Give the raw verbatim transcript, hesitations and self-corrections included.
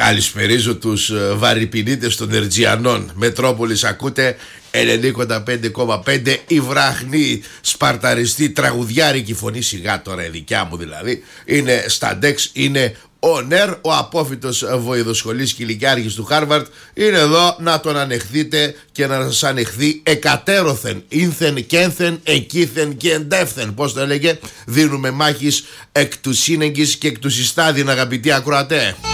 Καλησπερίζω τους βαρυπινίτες των Ερτζιανών. Μετρόπολης ακούτε ενενήντα πέντε κόμμα πέντε. Η βραχνή σπαρταριστή τραγουδιάρικη φωνή, σιγά τώρα η δικιά μου δηλαδή, είναι στα ντεξ, είναι ο Νέρ, ο απόφοιτος βοηδοσχολής κηλικιάρχης του Χάρβαρτ. Είναι εδώ να τον ανεχθείτε και να σας ανεχθεί εκατέρωθεν, ίνθεν κένθεν, εκείθεν και εντεύθεν. Πώς το έλεγε, δίνουμε μάχης εκ του σύνεγγης και εκ του συστάδιν, αγαπητοί ακροατέ.